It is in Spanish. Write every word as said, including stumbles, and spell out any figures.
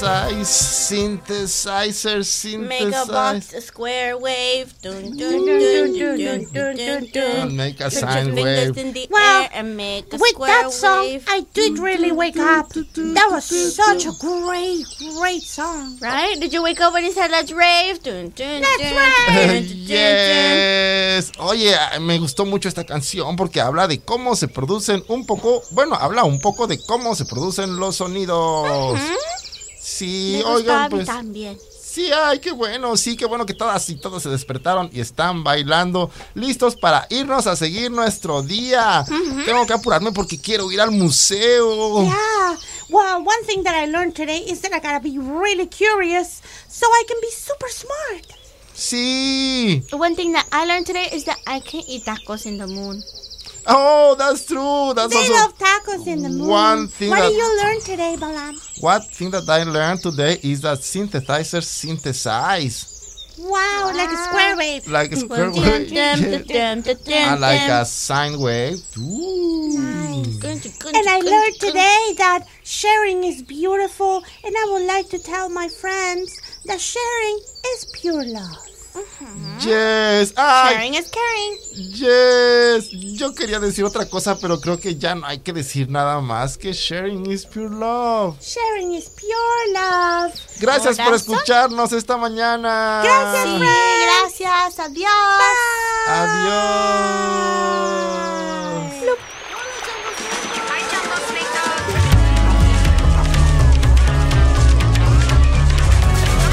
synthesize, synthesizer, synthesize. Make a box, a square wave. Dun, dun, dun, dun, dun, dun, dun, dun. Make a Put your sine fingers wave. in the Well, air and make a With square that song, wave. I did really wake up. That was such a great, great song. Right? Did you wake up when he said let's rave? Dun, dun, That's dun, right. dun, dun, dun, dun. Yes. Oye, me gustó mucho esta canción porque habla de cómo se producen un poco, bueno, habla un poco de cómo se producen los sonidos. Sí, Me gustó oigan, a mí pues también. sí, ay, qué bueno, sí, qué bueno que todas y todos se despertaron y están bailando, listos para irnos a seguir nuestro día. Tengo que apurarme porque quiero ir al museo. Yeah. Well, one thing that I learned today is that I gotta be really curious so I can be super smart. Sí. One thing that I learned today is that I can eat tacos in the moon. Oh, that's true. That's They also love tacos in the moon. one thing What that- did you learn today, Balam? One thing that I learned today is that synthesizers synthesize. Wow, like a square wave. Like a square Dun, wave. dun, dun, dun, dun, dun, And like dun. a sine wave. Ooh. And I learned today that sharing is beautiful, and I would like to tell my friends that sharing is pure love. Yes. Ay, Sharing is caring. yes. Yo quería decir otra cosa, pero creo que ya no hay que decir nada más que sharing is pure love. Sharing is pure love. Gracias por Corazón. escucharnos esta mañana. Gracias, Sí, friends. gracias. Adiós. Adiós.